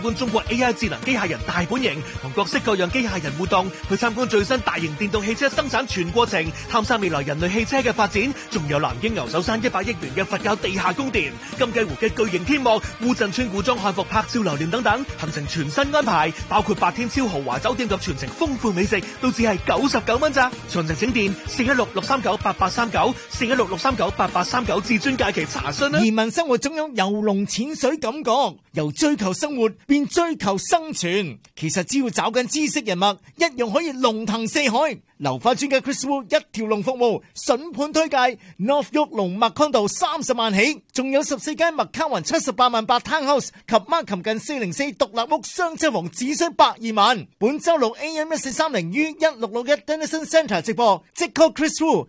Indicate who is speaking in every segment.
Speaker 1: 觀中國 AI 智能機械人大本營，同各式各樣機械人互動，去參觀最新大型電動汽車生產全過程，探索未來人類汽車嘅發展，仲有南京牛首山100億元嘅佛教地下宮殿、金雞湖嘅巨型天幕、烏鎮村古裝漢服拍照留念等等，行程全新安排，包括8天超豪華酒店及全程豐富美食，都只係99蚊咋。詳情請電416-639-8839 416-639-8839至尊假期查詢啦。
Speaker 2: 移民生活總有游龍淺水感覺，由追求生活變追求生存，其實只要找緊知識人脈，一樣可以龍騰四海。流花專家 Chris Wu 一條龍服務，筍盤推介 North York 龍麥康道30萬起，仲有14間麥卡雲78萬8 Townhouse 及 Markham 近404獨立屋雙車房只需120萬。本周六 AM 1430於1661 Denison Centre 直播，即 call Chris Wu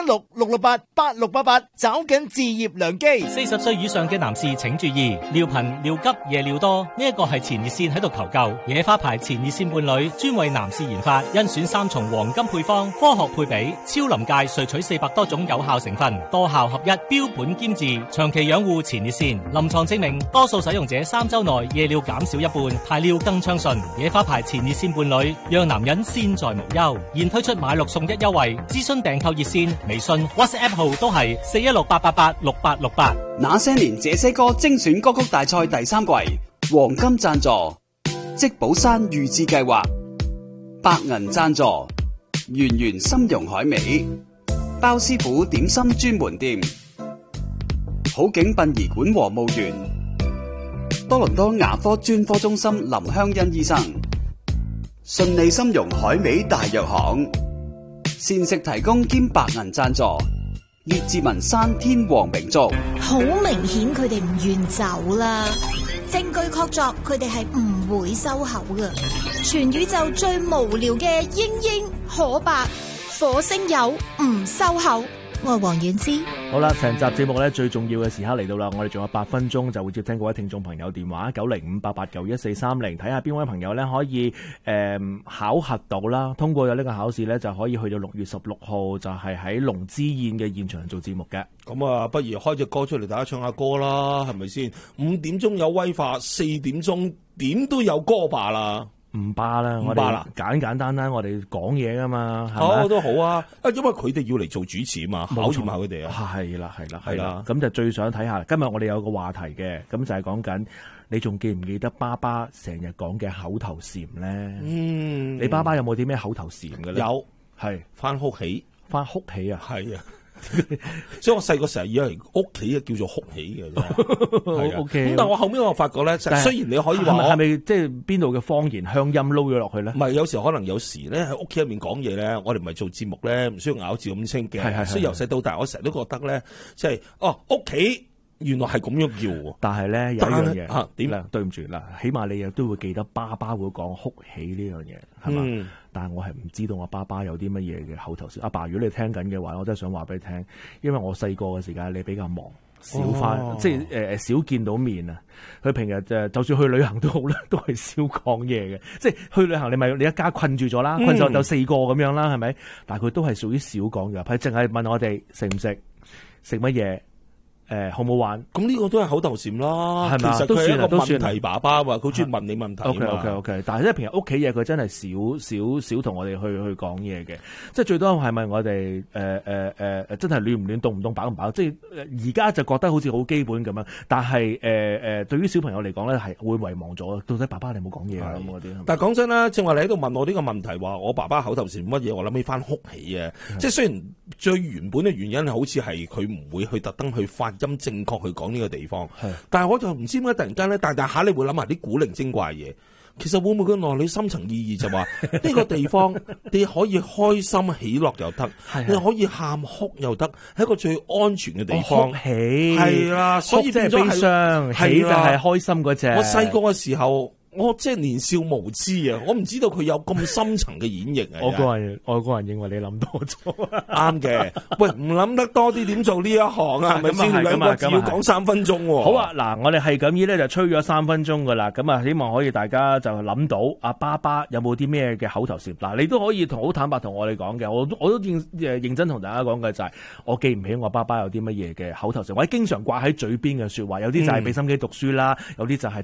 Speaker 2: 416-668-8688，找緊置業良機。
Speaker 3: 40歲以上嘅男士請注意，尿頻、尿急、夜尿多，呢一個係前列腺喺度求救。野花牌前列腺伴侶專為男士研發，甄選3重黃金配方，科學配比，超臨界萃取400多種有效成分，多效合一，標本兼治，長期養護前列腺。臨床證明，多數使用者3周內夜尿減少一半，排尿更暢順。野花牌前列腺伴侶，讓男人先在無憂。現推出買6送1優惠，諮詢訂購熱線、微信、WhatsApp 號都係416-888-6868。
Speaker 4: 那些年這些歌精選歌曲大賽第3季，黃金贊助積寶山預置計劃，白銀贊助圓圓參茸海味，包師傅點心專門店，好景殯儀館和墓園，多倫多牙科專科中心林香欣醫生，順利參茸海味大藥行，膳食提供兼白銀贊助葉志文山天王名族。
Speaker 5: 好明顯佢哋唔願走啦，證據確鑿佢哋係唔會收口㗎。全宇宙最無聊嘅英英可白火星友唔收口。我係黃婉之。
Speaker 6: 好啦，成集節目咧最重要嘅時刻嚟到啦，我哋仲有8分鐘就會接聽各位聽眾朋友電話90588911430，睇下邊位朋友咧可以考核到啦，通過咗呢個考試咧就可以去到6月16號就係喺龍之宴嘅現場做節目嘅。
Speaker 7: 咁啊，不如開隻歌出嚟，大家唱下歌啦，係咪先？5點鐘有威化，4點鐘點都有歌霸啦。
Speaker 6: 唔霸啦，我哋簡簡單單，我哋講嘢噶嘛，係咪？
Speaker 7: 都好啊，因為佢哋要嚟做主持啊嘛，考驗下佢哋啊。
Speaker 6: 係啦，咁就最想睇下。今日我哋有個話題嘅，咁就係講緊你仲記唔記得爸爸成日講嘅口頭禪咧？你爸爸有冇啲咩口頭禪嘅咧？
Speaker 7: 有，係翻屋企啊，係啊。所以我細個成日以為屋企叫做哭起嘅啫。
Speaker 6: OK，
Speaker 7: 咁但係我後面我發覺咧，雖然你可以話
Speaker 6: 係咪即係邊度嘅方言鄉音撈咗落去咧？
Speaker 7: 唔係，有時可能有時咧喺屋企入面講嘢咧，我哋唔係做節目咧，唔需要咬字咁清嘅。所以由細到大，我成日都覺得咧，即係屋企原來係咁樣叫。
Speaker 6: 但係咧有一樣嘢點咧？對唔住啦，起碼你又都會記得爸爸會講哭起呢樣嘢，係嘛？但係我係唔知道我爸爸有啲乜嘢嘅口頭禪。阿爸，如果你聽緊嘅話，我真係想話俾你聽，因為我細個嘅時間你比較忙，少翻，即係少見到面啊。佢平日就算去旅行都好啦，都係少講嘢嘅。即係去旅行你一家困住咗啦，困咗就4個咁樣啦，係咪？但係佢都係屬於少講嘅，佢淨係問我哋食唔食，食乜嘢。好唔好玩？
Speaker 7: 咁呢個都係口頭禪啦，
Speaker 6: 係咪？
Speaker 7: 其實佢係一個問題爸爸嘛，佢中意問你問題。
Speaker 6: OK， 但係即係平日屋企嘢，佢真係少同我哋去講嘢嘅。即係最多係咪我哋真係暖唔暖、凍唔凍、飽唔飽？即係而家就覺得好似好基本咁樣，但係對於小朋友嚟講咧，係會遺忘咗。到底爸爸你冇講嘢啊？咁嗰啲。
Speaker 7: 但係講真啦，正話你喺度問我呢個問題，話我爸爸口頭禪乜嘢，我諗起翻哭起啊！即係雖然最原本嘅原因係好似係佢唔會去特登去發音正確去講呢個地方，但係我就唔知點解突然間咧，大下你會諗下啲古靈精怪嘢。其實會唔會佢內裏深層意義就話呢個地方你可以開心喜樂又得，你可以喊哭又得，係一個最安全嘅地方。
Speaker 6: 哭喜
Speaker 7: 係啦，所以變咗
Speaker 6: 悲傷，喜就係開心嗰隻。
Speaker 7: 我細個嘅時候，我即係年少無知啊！我唔知道佢有咁深層嘅演繹啊！
Speaker 6: 我個人認為你諗多咗，
Speaker 7: 啱嘅。喂，唔諗得多啲點做呢一行啊？係咪先？2個字要講3分鐘喎。
Speaker 6: 好啊，嗱，我哋係咁意咧就吹咗3分鐘噶啦。咁啊，希望可以大家就諗到阿爸爸有冇啲咩嘅口頭禪。嗱，你都可以好坦白同我哋講嘅。我都認真同大家講嘅就係，我記唔起我爸爸有啲乜嘢嘅口頭禪，或者經常掛喺嘴邊嘅說話。有啲就係俾心機讀書啦，有啲就係